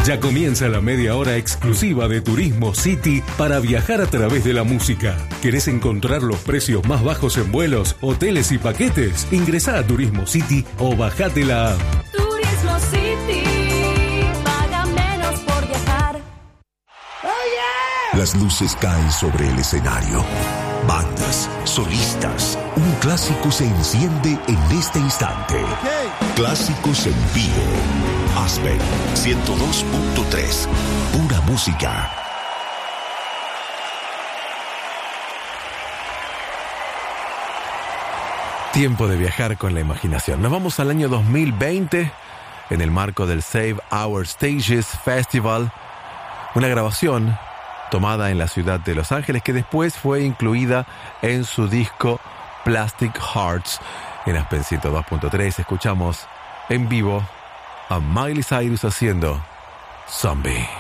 Ya comienza la media hora exclusiva de Turismo City para viajar a través de la música. ¿Querés encontrar los precios más bajos en vuelos, hoteles y paquetes? Ingresá a Turismo City o bajate la app. Turismo City, paga menos por viajar. Las luces caen sobre el escenario. Bandas, solistas. Un clásico se enciende en este instante. Clásicos en vivo. Aspen 102.3. Pura música. Tiempo de viajar con la imaginación. Nos vamos al año 2020 en el marco del Save Our Stages Festival. Una grabación tomada en la ciudad de Los Ángeles que después fue incluida en su disco Plastic Hearts. En Aspen 102.3 escuchamos en vivo a Miley Cyrus haciendo Zombie.